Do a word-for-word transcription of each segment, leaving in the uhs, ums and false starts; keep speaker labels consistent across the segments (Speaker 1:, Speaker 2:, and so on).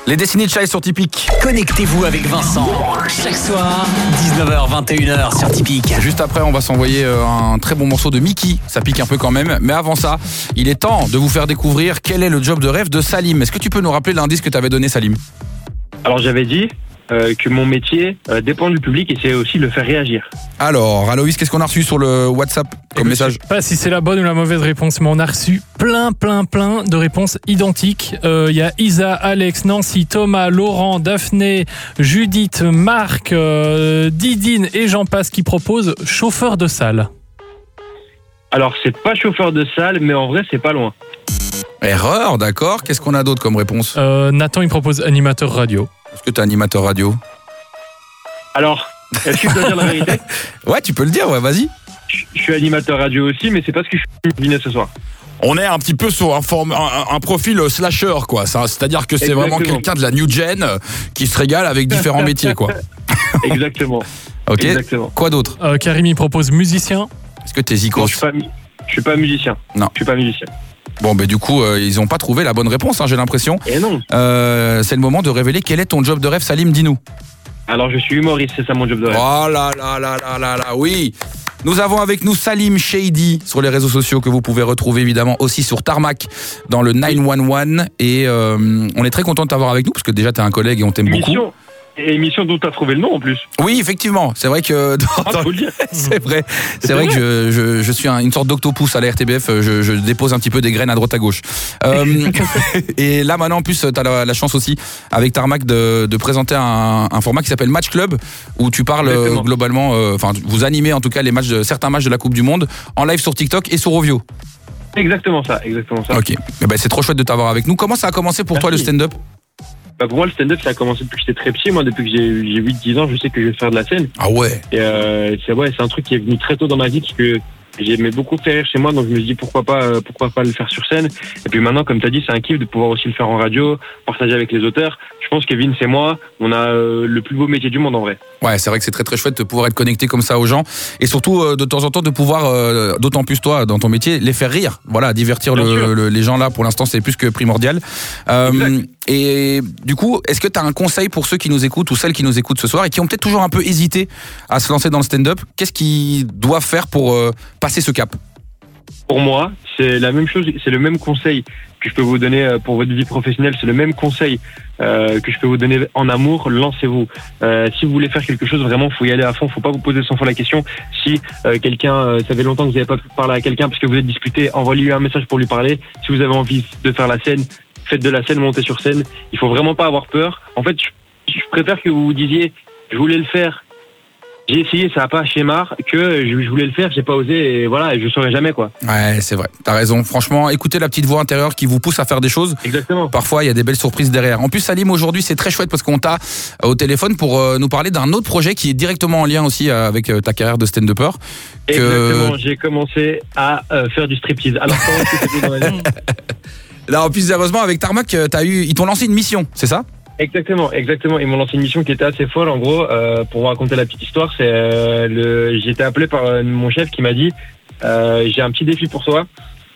Speaker 1: Les Destiny's Child sur Tipeee.
Speaker 2: Connectez-vous avec Vincent. Chaque soir, dix-neuf heures vingt et une heures sur Tipeee.
Speaker 1: Juste après, on va s'envoyer un très bon morceau de Mickey. Ça pique un peu quand même. Mais avant ça, il est temps de vous faire découvrir quel est le job de rêve de Salim. Est-ce que tu peux nous rappeler l'indice que tu avais donné, Salim ?
Speaker 3: Alors j'avais dit euh, que mon métier euh, dépend du public et c'est aussi le faire réagir.
Speaker 1: Alors, Aloïs, qu'est-ce qu'on a reçu sur le WhatsApp comme
Speaker 4: Et
Speaker 1: message ?
Speaker 4: Je sais pas si c'est la bonne ou la mauvaise réponse, mais on a reçu plein, plein, plein de réponses identiques. Il euh, y a Isa, Alex, Nancy, Thomas, Laurent, Daphné, Judith, Marc, euh, Didine et j'en passe qui proposent chauffeur de salle.
Speaker 3: Alors c'est pas chauffeur de salle, mais en vrai c'est pas loin.
Speaker 1: Erreur, d'accord. Qu'est-ce qu'on a d'autre comme réponse ?
Speaker 4: Euh, Nathan, il propose animateur radio.
Speaker 1: Est-ce que tu es animateur radio ?
Speaker 3: Alors, est-ce que je dois dire la vérité ?
Speaker 1: Ouais, tu peux le dire, ouais, vas-y.
Speaker 3: Je je suis animateur radio aussi, mais c'est pas ce que je suis deviné ce soir.
Speaker 1: On est un petit peu sur un, form- un, un profil slasher, quoi. Ça, c'est-à-dire que c'est
Speaker 3: Exactement.
Speaker 1: vraiment quelqu'un de la new gen euh, qui se régale avec différents métiers, quoi.
Speaker 3: Exactement.
Speaker 1: Ok.
Speaker 3: Exactement.
Speaker 1: Quoi d'autre ?
Speaker 4: Euh, Karim, il propose musicien.
Speaker 1: Est-ce que t'es
Speaker 3: Non,
Speaker 1: zikos ?
Speaker 3: je suis pas, mu- je suis pas musicien.
Speaker 1: Non.
Speaker 3: Je suis pas musicien.
Speaker 1: Bon, ben du coup, euh, ils ont pas trouvé la bonne réponse, hein, j'ai l'impression.
Speaker 3: Et non.
Speaker 1: Euh, c'est le moment de révéler quel est ton job de rêve, Salim, dis-nous.
Speaker 3: Alors je suis humoriste, c'est ça mon job de rêve.
Speaker 1: Oh là là là là là là, oui. Nous avons avec nous Salim Shady sur les réseaux sociaux que vous pouvez retrouver évidemment aussi sur Tarmac dans le neuf un un et euh, on est très content de t'avoir avec nous parce que déjà t'es un collègue et on t'aime beaucoup.
Speaker 3: Émission, et émission dont t'as trouvé le nom en plus.
Speaker 1: Oui, effectivement, c'est vrai que dans-
Speaker 3: Ah,
Speaker 1: dans-
Speaker 3: faut le dire.
Speaker 1: c'est vrai, c'est
Speaker 3: C'est
Speaker 1: vrai
Speaker 3: vrai.
Speaker 1: que je, je, je suis un- une sorte d'octopus à la R T B F, je, je dépose un petit peu des graines à droite à gauche. Euh, et là maintenant en plus t'as la, la chance aussi avec Tarmac de, de présenter un, un format qui s'appelle Match Club où tu parles
Speaker 3: Exactement.
Speaker 1: euh, globalement, euh, enfin vous animez en tout cas les matchs de, certains matchs de la Coupe du Monde en live sur TikTok et sur Ovio.
Speaker 3: Exactement ça, exactement ça.
Speaker 1: Ok, eh ben, c'est trop chouette de t'avoir avec nous. Comment ça a commencé pour toi le
Speaker 3: Merci.
Speaker 1: stand-up ?
Speaker 3: Bah, pour moi le stand-up ça a commencé depuis que j'étais très petit. Moi depuis que j'ai, j'ai huit dix ans je sais que je vais faire de la scène.
Speaker 1: Ah ouais.
Speaker 3: Et euh, c'est, ouais, c'est un truc qui est venu très tôt dans ma vie parce que j'aimais beaucoup faire rire chez moi, donc je me suis dit pourquoi pas, euh, pourquoi pas le faire sur scène. Et puis maintenant, comme tu as dit, c'est un kiff de pouvoir aussi le faire en radio, partager avec les auteurs. Je pense que Kevin, c'est moi, on a euh, le plus beau métier du monde en vrai.
Speaker 1: Ouais, c'est vrai que c'est très très chouette de pouvoir être connecté comme ça aux gens et surtout euh, de temps en temps de pouvoir, euh, d'autant plus toi dans ton métier, les faire rire. Voilà, divertir
Speaker 3: Bien
Speaker 1: le,
Speaker 3: sûr.
Speaker 1: le- les gens là pour l'instant c'est plus que primordial. Euh,
Speaker 3: Exact.
Speaker 1: et du coup, est-ce que tu as un conseil pour ceux qui nous écoutent ou celles qui nous écoutent ce soir et qui ont peut-être toujours un peu hésité à se lancer dans le stand-up ? Qu'est-ce qu'ils doivent faire pour euh, passer ce cap ?
Speaker 3: Pour moi, c'est la même chose, c'est le même conseil que je peux vous donner euh, pour votre vie professionnelle, c'est le même conseil euh, que je peux vous donner en amour, lancez-vous. Euh, si vous voulez faire quelque chose, vraiment, faut y aller à fond, faut pas vous poser cent fois la question. Si euh, quelqu'un, euh, ça fait longtemps que vous n'avez pas pu parler à quelqu'un parce que vous êtes disputé, envoyez-lui un message pour lui parler. Si vous avez envie de faire la scène, faites de la scène, montez sur scène. Il faut vraiment pas avoir peur. En fait, je, je préfère que vous vous disiez, je voulais le faire, j'ai essayé, ça n'a pas schémar, que je, je voulais le faire, j'ai pas osé, et voilà, et je saurais jamais quoi.
Speaker 1: Ouais, c'est vrai. T'as raison. Franchement, écoutez la petite voix intérieure qui vous pousse à faire des choses.
Speaker 3: Exactement.
Speaker 1: Parfois, il y a des belles surprises derrière. En plus, Salim, aujourd'hui, c'est très chouette parce qu'on t'a euh, au téléphone pour euh, nous parler d'un autre projet qui est directement en lien aussi euh, avec euh, ta carrière de stand-upper. Que-
Speaker 3: Exactement, j'ai commencé à euh, faire du striptease. Alors comment est-ce que c'était dans la vie ?
Speaker 1: Là, en plus, sérieusement, avec Tarmac, euh, t'as eu, ils t'ont lancé une mission, c'est ça ?
Speaker 3: Exactement, exactement. Ils m'ont lancé une mission qui était assez folle. En gros, euh, pour vous raconter la petite histoire, c'est euh, le. J'ai été appelé par euh, mon chef qui m'a dit euh, j'ai un petit défi pour toi.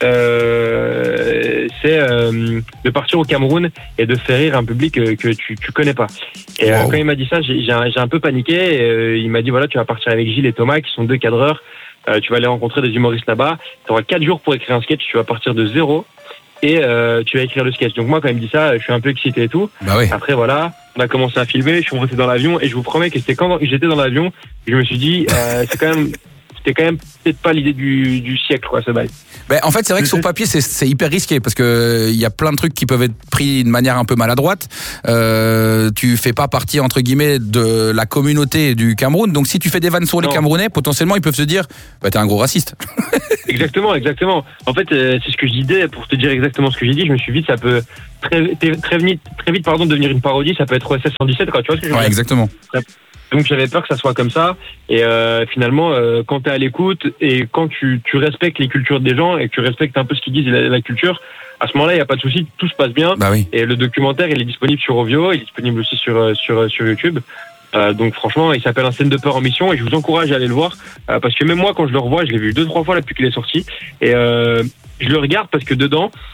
Speaker 3: Euh, c'est euh, de partir au Cameroun et de faire rire un public euh, que tu tu connais pas. Et euh,
Speaker 1: Wow.
Speaker 3: quand il m'a dit ça, j'ai j'ai un, j'ai un peu paniqué. Et, euh, il m'a dit voilà, tu vas partir avec Gilles et Thomas qui sont deux cadreurs. Euh, tu vas aller rencontrer des humoristes là-bas. Tu auras quatre jours pour écrire un sketch. Tu vas partir de zéro et euh, tu vas écrire le sketch. Donc moi, quand il me dit ça, je suis un peu excité et tout.
Speaker 1: Bah oui.
Speaker 3: Après voilà, on a commencé à filmer, je suis monté dans l'avion et je vous promets que c'était quand j'étais dans l'avion, je me suis dit euh, c'est quand même c'était quand même peut-être pas l'idée du, du siècle quoi ce bail.
Speaker 1: Ben, en fait, c'est vrai que sur papier, c'est, c'est hyper risqué parce que il y a plein de trucs qui peuvent être pris de manière un peu maladroite. Euh, tu fais pas partie entre guillemets de la communauté du Cameroun, donc si tu fais des vannes sur les
Speaker 3: Non.
Speaker 1: Camerounais, potentiellement ils peuvent se dire, bah t'es un gros raciste.
Speaker 3: Exactement, exactement. En fait, euh, c'est ce que je disais pour te dire exactement ce que j'ai dit. Je me suis dit ça peut très très vite très vite pardon devenir une parodie. Ça peut être O S S cent dix-sept quoi. Tu vois ce que je veux
Speaker 1: Ouais,
Speaker 3: dire ?
Speaker 1: exactement.
Speaker 3: Donc j'avais peur que ça soit comme ça. Et euh, finalement, euh, quand tu es à l'écoute et quand tu, tu respectes les cultures des gens et que tu respectes un peu ce qu'ils disent et la, la culture, à ce moment-là, il n'y a pas de souci, tout se passe bien.
Speaker 1: Bah oui.
Speaker 3: Et le documentaire, il est disponible sur Ovio, il est disponible aussi sur, euh, sur, sur YouTube. Euh, donc franchement, il s'appelle Un stand-upper en mission et je vous encourage à aller le voir euh, parce que même moi, quand je le revois, je l'ai vu deux trois fois là, depuis qu'il est sorti et euh, je le regarde parce que dedans,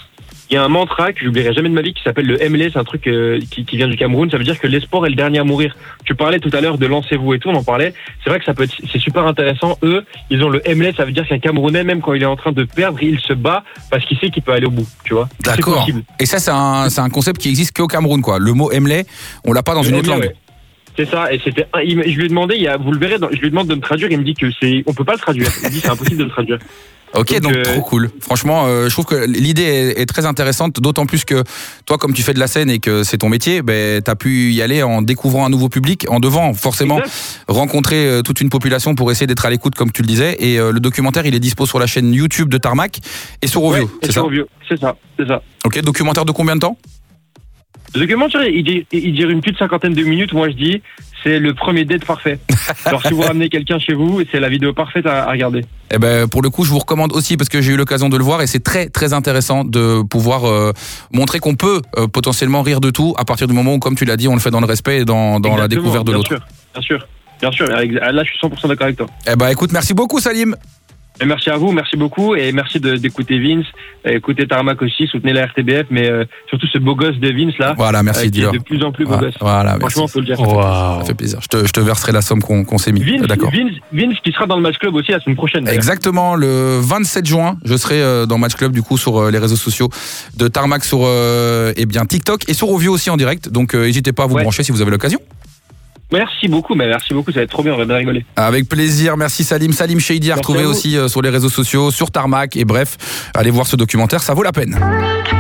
Speaker 3: il y a un mantra que j'oublierai jamais de ma vie qui s'appelle le M L E, c'est un truc euh, qui, qui vient du Cameroun. Ça veut dire que l'espoir est le dernier à mourir. Tu parlais tout à l'heure de lancez-vous et tout, on en parlait. C'est vrai que ça peut être, c'est super intéressant. Eux, ils ont le M L E, ça veut dire qu'un Camerounais, même quand il est en train de perdre, il se bat parce qu'il sait qu'il peut aller au bout, tu vois.
Speaker 1: D'accord. Et ça, c'est un, c'est un concept qui existe qu'au Cameroun, quoi. Le mot M L E, on l'a pas dans
Speaker 3: le
Speaker 1: une autre
Speaker 3: M L E,
Speaker 1: langue.
Speaker 3: ouais. C'est ça, et c'était, il, je lui ai demandé, il y a, vous le verrez, dans, je lui demande de me traduire, il me dit que c'est, on peut pas le traduire. Il me dit c'est impossible de le traduire.
Speaker 1: Ok, donc, donc euh... trop cool. Franchement, euh, je trouve que l'idée est, est très intéressante, d'autant plus que toi, comme tu fais de la scène et que c'est ton métier, ben, tu as pu y aller en découvrant un nouveau public, en devant forcément exact. rencontrer euh, toute une population pour essayer d'être à l'écoute, comme tu le disais. Et euh, le documentaire, il est dispo sur la chaîne YouTube de Tarmac et sur Rovio,
Speaker 3: ouais,
Speaker 1: c'est ça
Speaker 3: Rovio. C'est ça, c'est ça.
Speaker 1: Ok, documentaire de combien de temps?
Speaker 3: Le documentaire, il dure, il dure une petite cinquantaine de minutes. Moi, je dis, c'est le premier date parfait. Alors, si vous ramenez quelqu'un chez vous, c'est la vidéo parfaite à, à regarder.
Speaker 1: Eh ben, pour le coup, je vous recommande aussi parce que j'ai eu l'occasion de le voir et c'est très, très intéressant de pouvoir euh, montrer qu'on peut euh, potentiellement rire de tout à partir du moment où, comme tu l'as dit, on le fait dans le respect et dans, dans la découverte de l'autre.
Speaker 3: Bien sûr, bien sûr, bien sûr. Là, je suis cent pour cent d'accord avec toi.
Speaker 1: Eh ben, écoute, merci beaucoup, Salim.
Speaker 3: Et merci à vous, merci beaucoup et merci de, d'écouter Vince, écoutez Tarmac aussi, soutenez la R T B F, mais euh, surtout ce beau gosse de Vince là.
Speaker 1: Voilà, merci
Speaker 3: euh, qui est de plus en plus beau
Speaker 1: voilà,
Speaker 3: gosse.
Speaker 1: Voilà,
Speaker 3: franchement, faut le dire.
Speaker 1: Wow. Ça fait plaisir. Je te, je te verserai la somme qu'on, qu'on s'est mis.
Speaker 3: Vince,
Speaker 1: D'accord.
Speaker 3: Vince, Vince qui sera dans le Match Club aussi la semaine prochaine. D'ailleurs.
Speaker 1: Exactement, le vingt-sept juin, je serai dans Match Club du coup sur les réseaux sociaux de Tarmac sur euh, eh bien TikTok et sur Rovio aussi en direct. Donc euh, n'hésitez pas à vous ouais. brancher si vous avez l'occasion.
Speaker 3: Merci beaucoup, mais merci beaucoup, ça va être trop bien, on va bien rigoler.
Speaker 1: Avec plaisir, merci Salim. Salim Shady à retrouver aussi euh, sur les réseaux sociaux, sur Tarmac et bref, allez voir ce documentaire, ça vaut la peine.